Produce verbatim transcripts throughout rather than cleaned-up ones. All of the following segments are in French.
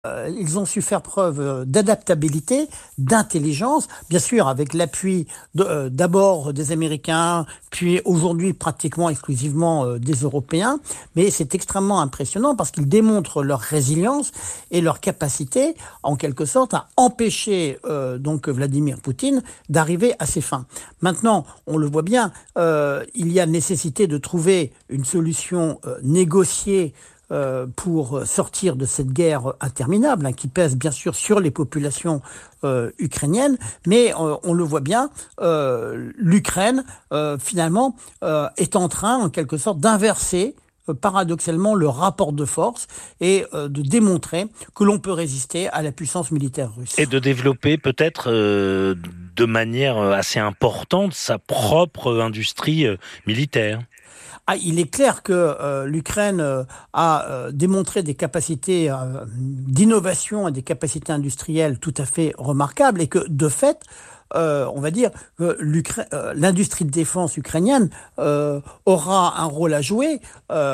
Euh, ils ont su faire preuve d'adaptabilité, d'intelligence, bien sûr avec l'appui de, euh, d'abord des Américains, puis aujourd'hui pratiquement exclusivement euh, des Européens. Mais c'est extrêmement impressionnant parce qu'ils démontrent leur résilience et leur capacité, en quelque sorte, à empêcher euh, donc Vladimir Poutine d'arriver à ses fins. Maintenant, on le voit bien, euh, il y a nécessité de trouver une solution euh, négociée pour sortir de cette guerre interminable hein, qui pèse bien sûr sur les populations euh, ukrainiennes, mais euh, on le voit bien, euh, l'Ukraine euh, finalement euh, est en train en quelque sorte d'inverser euh, paradoxalement le rapport de force et euh, de démontrer que l'on peut résister à la puissance militaire russe. Et de développer peut-être euh, de manière assez importante sa propre industrie euh, militaire. Ah, il est clair que euh, l'Ukraine euh, a euh, démontré des capacités euh, d'innovation et des capacités industrielles tout à fait remarquables et que, de fait, euh, on va dire que euh, l'industrie de défense ukrainienne euh, aura un rôle à jouer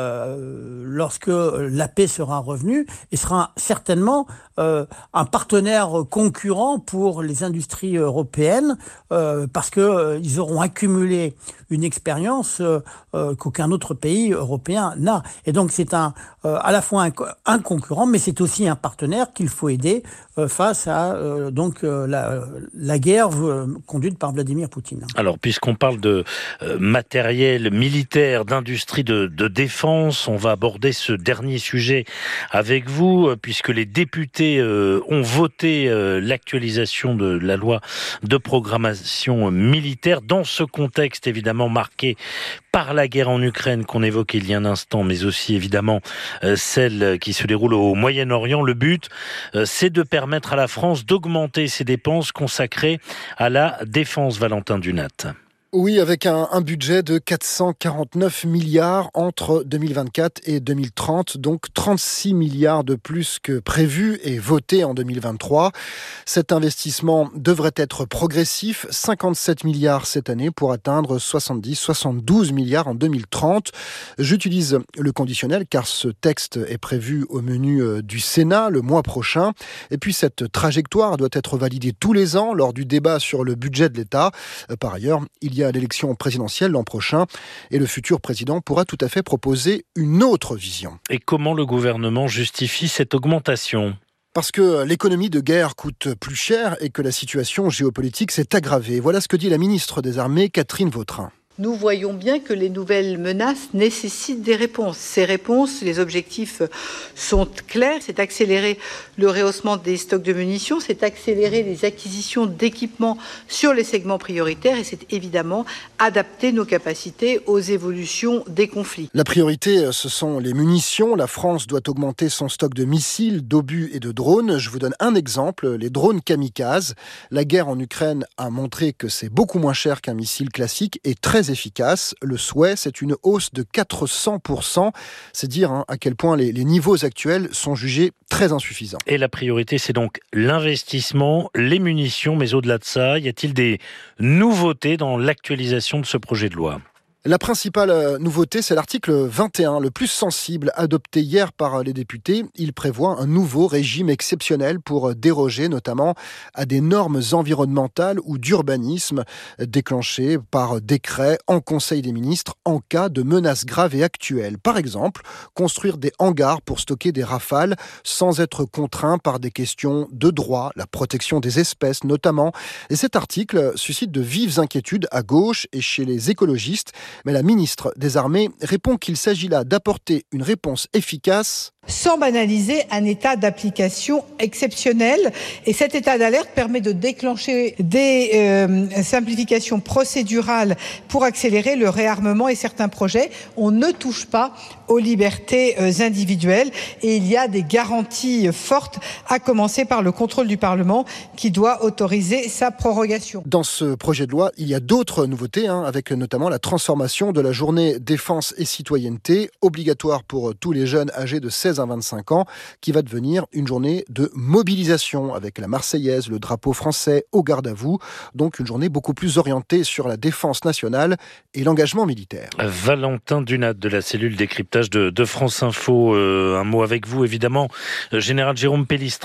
euh, lorsque la paix sera revenue et sera certainement euh, un partenaire concurrent pour les industries européennes euh, parce que euh, ils auront accumulé une expérience euh, euh, qu'aucun autre pays européen n'a. Et donc c'est un euh, à la fois un, un concurrent, mais c'est aussi un partenaire qu'il faut aider euh, face à euh, donc euh, la, la guerre euh, conduite par Vladimir Poutine. Alors, puisqu'on parle de euh, matériel militaire, d'industrie de, de défense, on va aborder ce dernier sujet avec vous, euh, puisque les députés euh, ont voté euh, l'actualisation de la loi de programmation militaire dans ce contexte évidemment marqué par la guerre en Ukraine qu'on évoquait il y a un instant, mais aussi évidemment euh, celle qui se déroule au Moyen-Orient. Le but, euh, c'est de permettre à la France d'augmenter ses dépenses consacrées à la défense, Valentin Dunat. Oui, avec un, un budget de quatre cent quarante-neuf milliards entre deux mille vingt-quatre et deux mille trente, donc trente-six milliards de plus que prévu et voté en deux mille vingt-trois. Cet investissement devrait être progressif, cinquante-sept milliards cette année pour atteindre soixante-dix, soixante-douze milliards en deux mille trente. J'utilise le conditionnel car ce texte est prévu au menu du Sénat le mois prochain. Et puis cette trajectoire doit être validée tous les ans lors du débat sur le budget de l'État. Par ailleurs, il y a l'élection présidentielle l'an prochain et le futur président pourra tout à fait proposer une autre vision. Et comment le gouvernement justifie cette augmentation ? Parce que l'économie de guerre coûte plus cher et que la situation géopolitique s'est aggravée. Voilà ce que dit la ministre des Armées, Catherine Vautrin. Nous voyons bien que les nouvelles menaces nécessitent des réponses. Ces réponses, les objectifs sont clairs. C'est accélérer le rehaussement des stocks de munitions, c'est accélérer les acquisitions d'équipements sur les segments prioritaires et c'est évidemment adapter nos capacités aux évolutions des conflits. La priorité, ce sont les munitions. La France doit augmenter son stock de missiles, d'obus et de drones. Je vous donne un exemple, les drones kamikazes. La guerre en Ukraine a montré que c'est beaucoup moins cher qu'un missile classique et très efficace. Le souhait, c'est une hausse de quatre cents pour cent. C'est dire hein, à quel point les, les niveaux actuels sont jugés très insuffisants. Et la priorité, c'est donc l'investissement, les munitions, mais au-delà de ça, y a-t-il des nouveautés dans l'actualisation de ce projet de loi ? La principale nouveauté, c'est l'article vingt et un, le plus sensible, adopté hier par les députés. Il prévoit un nouveau régime exceptionnel pour déroger notamment à des normes environnementales ou d'urbanisme déclenchées par décret en Conseil des ministres en cas de menaces graves et actuelles. Par exemple, construire des hangars pour stocker des rafales sans être contraint par des questions de droit, la protection des espèces notamment. Et cet article suscite de vives inquiétudes à gauche et chez les écologistes. Mais la ministre des Armées répond qu'il s'agit là d'apporter une réponse efficace sans banaliser un état d'application exceptionnel. Et cet état d'alerte permet de déclencher des euh, simplifications procédurales pour accélérer le réarmement et certains projets. On ne touche pas aux libertés euh, individuelles et il y a des garanties fortes, à commencer par le contrôle du Parlement qui doit autoriser sa prorogation. Dans ce projet de loi, il y a d'autres nouveautés, hein, avec notamment la transformation de la journée défense et citoyenneté, obligatoire pour tous les jeunes âgés de seize seize à vingt-cinq ans, qui va devenir une journée de mobilisation avec la Marseillaise, le drapeau français au garde à vous. Donc une journée beaucoup plus orientée sur la défense nationale et l'engagement militaire. Valentin Dunat de la cellule décryptage de, de France Info. Euh, un mot avec vous, évidemment. Général Jérôme Pellistré.